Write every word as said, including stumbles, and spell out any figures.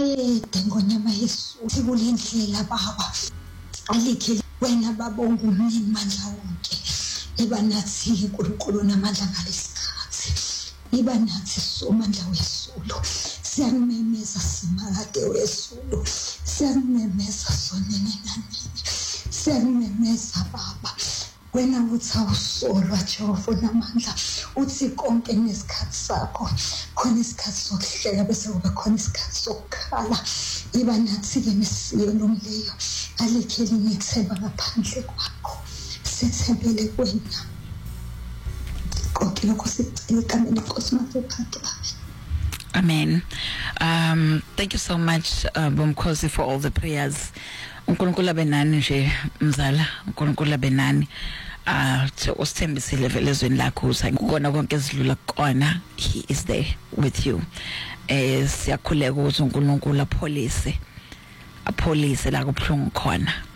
ayede ngonyama Yesu kulendlela baba alikhe wena babonga umnini mandla wonke iba nathi inkulunkulu namandla ngalesikhathi iba nathi somandla wesulu siyamemeza simakade wesulu siyamemeza sonene nanini siyamemeza baba wena uthi awusolwa Jehova namandla uthi konke nesikhathi sakho khona isikhathi sokuhlela bese kube khona isikhathi sokukhala iba nathi ke misiyo nomleyo alikhe linethemba ngaphandle kwakho sithembele kuwena konke lokho sicela egameni lenkosi masiphathe Amen. Um, thank you so much, uh, Bomkhosi, for all the prayers. uNkulunkulu abenani nje mzala, uNkulunkulu abenani. Ah, uh, usithembisile vele ezweni lakho uthi kukona konke ezidlula kona, he is there with you. Eh siyakhuleka ukuthi uNkulunkulu apholise. Apholise la kubuhlungu khona.